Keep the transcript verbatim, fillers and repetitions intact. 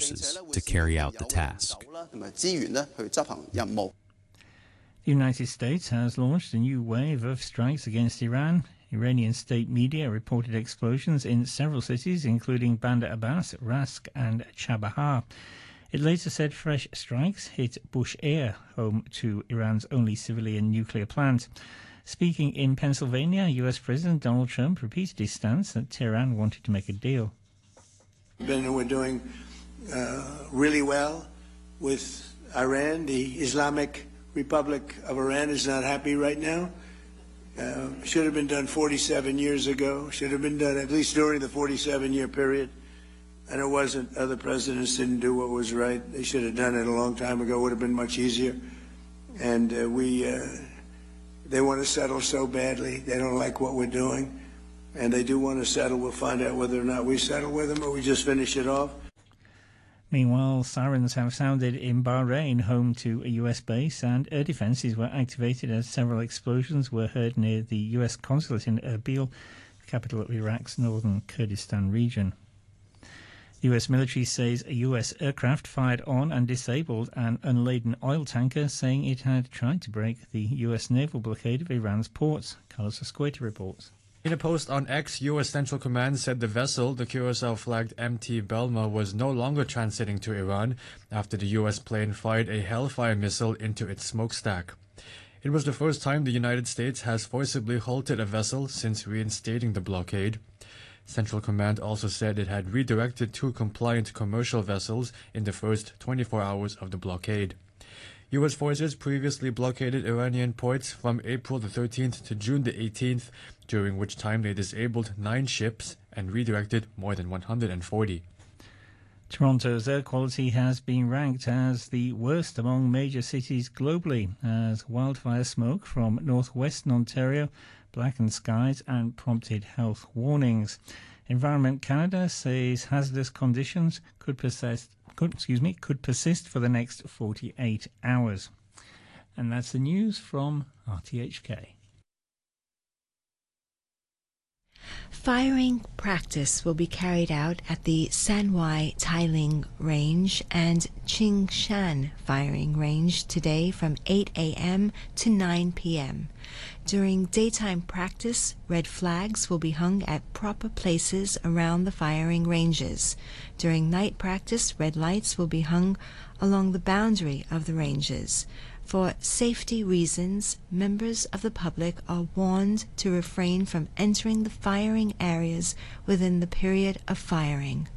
resources to carry out the task. The United States has launched a new wave of strikes against Iran. Iranian state media reported explosions in several cities, including Bandar Abbas, Rask and Chabahar. It later said fresh strikes hit Bushehr, home to Iran's only civilian nuclear plant. Speaking in Pennsylvania, U S President Donald Trump repeated his stance that Tehran wanted to make a deal. We're doing uh, really well with Iran. The Islamic Republic of Iran is not happy right now. Uh, should have been done forty-seven years ago. Should have been done at least during the forty-seven year period. And it wasn't. Other presidents didn't do what was right. They should have done it a long time ago. It would have been much easier. And uh, we, uh, they want to settle so badly. They don't like what we're doing. And they do want to settle. We'll find out whether or not we settle with them or we just finish it off. Meanwhile, sirens have sounded in Bahrain, home to a U S base, and air defences were activated as several explosions were heard near the U S consulate in Erbil, the capital of Iraq's northern Kurdistan region. The U S military says a U S aircraft fired on and disabled an unladen oil tanker, saying it had tried to break the U S naval blockade of Iran's ports. Carlos Escueta reports. In a post on X, U S Central Command said the vessel, the Curacao-flagged M T Belma, was no longer transiting to Iran after the U S plane fired a Hellfire missile into its smokestack. It was the first time the United States has forcibly halted a vessel since reinstating the blockade. Central Command also said it had redirected two compliant commercial vessels in the first twenty-four hours of the blockade. U S forces previously blockaded Iranian ports from April the thirteenth to June the eighteenth, during which time they disabled nine ships and redirected more than one hundred forty. Toronto's air quality has been ranked as the worst among major cities globally, as wildfire smoke from northwestern Ontario blackened skies and prompted health warnings. Environment Canada says hazardous conditions could persist Could, excuse me, could persist for the next forty-eight hours. And that's the news from R T H K. Firing practice will be carried out at the San Wai Tailing Range and Qingshan Firing Range today from eight a m to nine p m During daytime practice, red flags will be hung at proper places around the firing ranges. During night practice, red lights will be hung along the boundary of the ranges. For safety reasons, members of the public are warned to refrain from entering the firing areas within the period of firing.